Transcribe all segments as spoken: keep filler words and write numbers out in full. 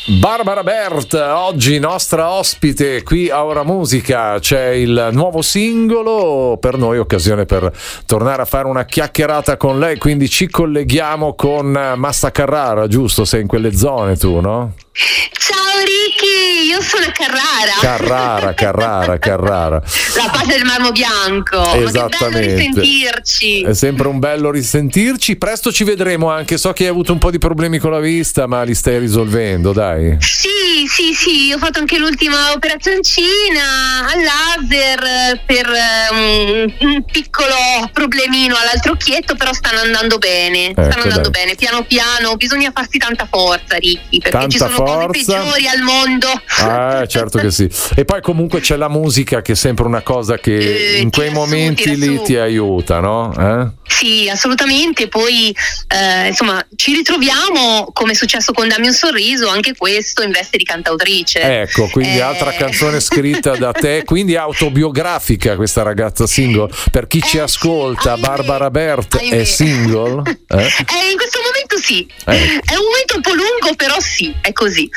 Barbara Bert, oggi nostra ospite qui a Ora Musica. C'è il nuovo singolo, per noi occasione per tornare a fare una chiacchierata con lei, quindi ci colleghiamo con Massa Carrara, giusto? Sei in quelle zone tu, no? Ciao Ricky, io sono a Carrara. Carrara, Carrara, Carrara. La pace del Marmo Bianco. Esattamente. Ma che bello risentirci. È sempre un bello risentirci. Presto ci vedremo anche. So che hai avuto un po' di problemi con la vista, ma li stai risolvendo, dai. Sì, sì, sì. Ho fatto anche l'ultima operazioncina al laser per um, un piccolo problemino all'altro occhietto, però stanno andando bene. Ecco, stanno andando dai. bene, piano piano. Bisogna farsi tanta forza, Ricky, perché Tanta ci sono forza. cose peggiori al mondo. Ah, certo che sì. E poi comunque c'è la musica, che è sempre una cosa che Eh, in tira quei su, momenti tira lì su. ti aiuta, no? Eh? Sì, assolutamente. Poi eh, insomma ci ritroviamo, come è successo con Dammi un sorriso, anche questo in veste di cantautrice. Ecco, quindi Eh, altra canzone scritta da te, quindi autobiografica questa ragazza single. Per chi ci Eh, ascolta, sì, ahimè, Barbara Bert è ahimè. single? Eh? Eh, in questo momento sì, Eh. è un momento un po' lungo, però sì, è così.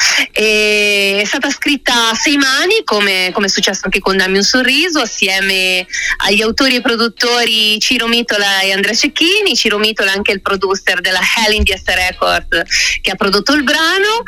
E è stata scritta a sei mani, come, come è successo anche con Dammi un sorriso, assieme agli autori e produttori Ciro Mitola e Andrea Cecchini. Ciro Mitola è anche il producer della Hell in D S Records, che ha prodotto il brano.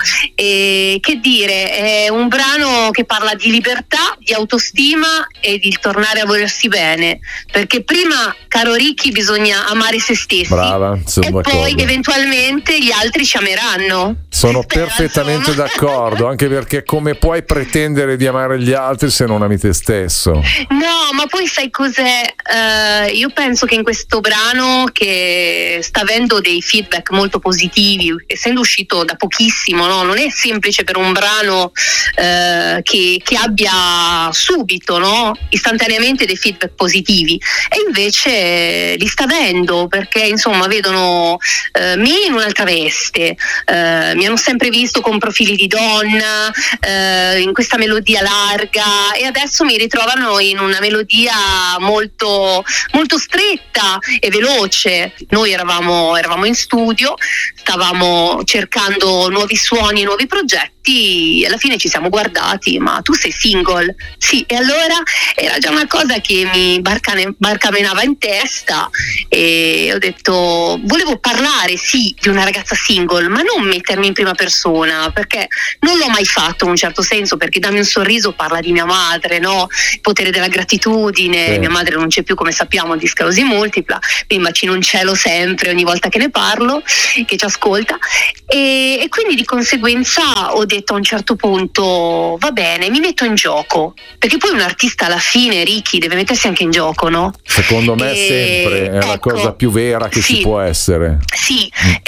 E che dire, è un brano che parla di libertà, di autostima e di tornare a volersi bene, perché prima, caro Ricky, bisogna amare se stessi. Brava, sono E d'accordo. poi eventualmente gli altri ci ameranno. Sono Spero, perfettamente insomma. d'accordo, anche perché come puoi pretendere di amare gli altri se non ami te stesso? No, ma poi sai cos'è? Eh, io penso che in questo brano, che sta avendo dei feedback molto positivi, essendo uscito da pochissimo, no? Non è semplice per un brano eh, che, che abbia subito, no? Istantaneamente dei feedback positivi, e invece li sta avendo, perché insomma vedono eh, me in un'altra veste, eh, mi hanno sempre visto con profili di donna, eh, in questa melodia larga, e adesso mi ritrovano in una melodia molto, molto stretta e veloce. Noi eravamo, eravamo in studio, stavamo cercando nuovi suoni, nuovi progetti, e alla fine ci siamo guardati: ma tu sei single? Sì. E allora era già una cosa che mi barcane, barcamenava in testa, e ho detto, volevo parlare sì di una ragazza single, ma non mettermi in prima persona, perché non l'ho mai fatto in un certo senso, perché Dammi un sorriso parla di mia madre, no? Il potere della gratitudine. Sì. Mia madre non c'è più, come sappiamo, di sclerosi multipla, mi immagino un cielo sempre ogni volta che ne parlo, che ci ascolta, e, e quindi di conseguenza ho detto a un certo punto, va bene, mi metto in gioco, perché poi un artista alla fine, Ricky, deve mettersi anche in gioco, no? Secondo me E- sempre è la ecco, cosa più vera che sì. ci può essere. Sì,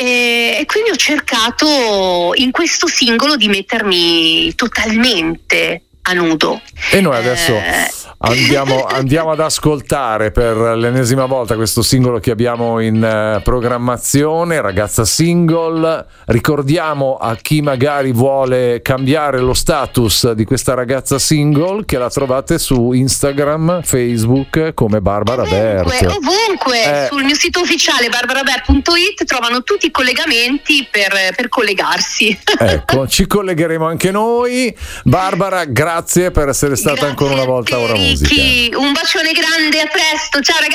e, e quindi ho cercato in questo singolo di mettermi totalmente a nudo. E noi adesso Eh, andiamo, andiamo ad ascoltare per l'ennesima volta questo singolo che abbiamo in eh, programmazione, Ragazza Single. Ricordiamo a chi magari vuole cambiare lo status di questa ragazza single che la trovate su Instagram, Facebook come Barbara Ovunque, Bert. ovunque, Eh. sul mio sito ufficiale barbara bert punto it trovano tutti i collegamenti per, per collegarsi. Ecco, ci collegheremo anche noi. Barbara, grazie per essere stata Grazie ancora una a volta a te, Ora Musica. Ricky. Un bacione grande, a presto, ciao ragazzi.